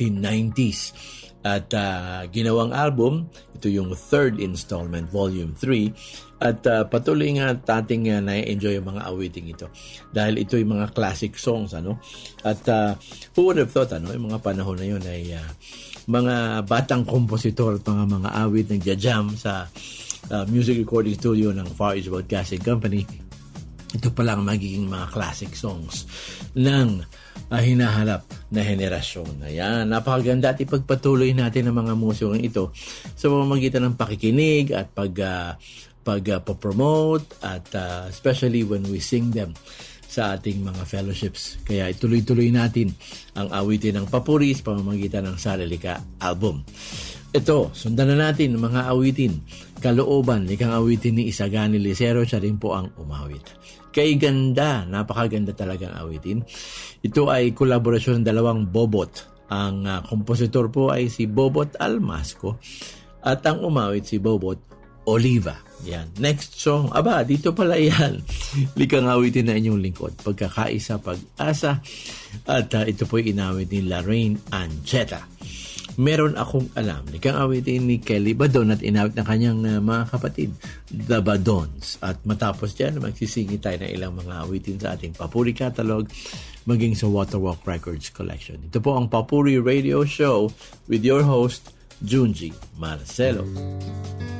1990s. At ginawang album, ito yung third installment, Volume 3. At patuloy nga ating na-enjoy yung mga awiting ito. Dahil ito yung mga classic songs. At who would have thought, yung mga panahon na yun ay mga batang kompositor at mga awit nagja-jam sa music recording studio ng Far East Broadcasting Company. Ito pa lang magiging mga classic songs ng hinaharap na henerasyon. Ayan, napakaganda at ipagpatuloy natin ang mga musikong ito sa pamamagitan ng pakikinig at pag-promote at especially when we sing them sa ating mga fellowships. Kaya ituloy-tuloy natin ang awitin ng papuri sa pamamagitan ng Saralika album. Ito, sundan na natin mga awitin. Kalooban, likang awitin ni Isagani Licero, siya rin po ang umawit. Kay ganda, napakaganda talagang awitin. Ito ay kolaborasyon ng dalawang Bobot. Ang kompositor po ay si Bobot Almasco at ang umawit si Bobot Oliva. Yan. Next song, dito pala yan. Likang awitin na inyong lingkod. Pagkakaisa, pag-asa. At ito po inawit ni Lorraine Ancheta. Meron akong alam, likang awitin ni Kelly Badon at inawit ng kanyang mga kapatid, The Badons. At matapos dyan, magsisingi tayo ng ilang mga awitin sa ating Papuri Catalog, maging sa Waterwalk Records Collection. Ito po ang Papuri Radio Show with your host, Junji Marcelo.